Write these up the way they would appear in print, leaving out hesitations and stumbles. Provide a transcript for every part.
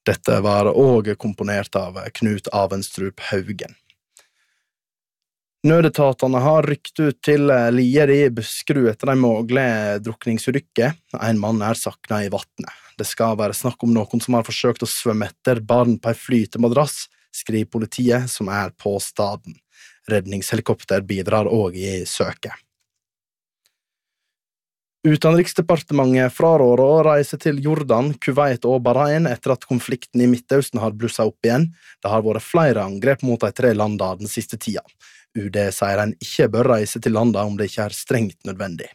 Dette var også komponert av Knut Avenstrup Haugen. Nødetatene har rykt ut til Lier i Buskerud etter en mulig drukningsulykke. En mann er saknet i vattnet. Det skal være snakk om noen som har forsøkt å svømme etter barn på en flytemadrass, skriver politiet som er på staden. Redningshelikopter bidrar også i søket. Utenriksdepartementet fraråder å reise til Jordan, Kuwait og Bahrain etter at konflikten i Midtøsten har blusset opp igjen. Det har vært flere angrep mot de 3 landene den siste tida. UD sier en ikke bør reise til landene om det ikke er strengt nødvendig.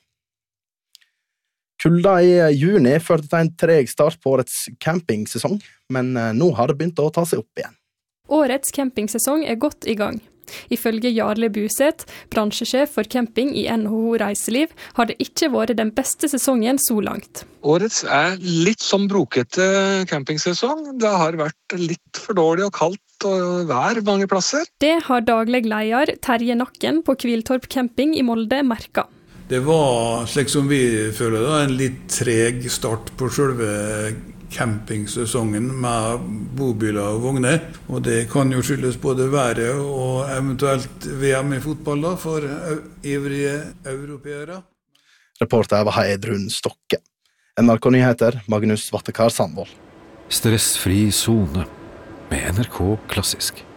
Kulda i juni førte til en treg start på årets campingsesong, men nå har det begynt å ta seg opp igjen. Årets campingsesong er godt i gang. Ifølge Jarle Buseth, bransjesjef for camping i NHO Reiseliv, har det ikke vært den beste sesongen så langt. Årets er litt som brokete campingsesong. Det har vært litt for dårlig og kaldt og vær mange plasser. Det har daglig leder Terje Nakken på Kviltorp camping i Molde merket. Det var, slik som vi føler det, en litt treg start på selve campingsesongen med bobiler og vogner. Og det kan jo skyldes både været og eventuelt VM i fotball da, for ivrige europeere. Reporter var Heidrun Stokke. NRK Nyheter, Magnus Vattekar Sandvold. Stressfri zone med NRK Klassisk.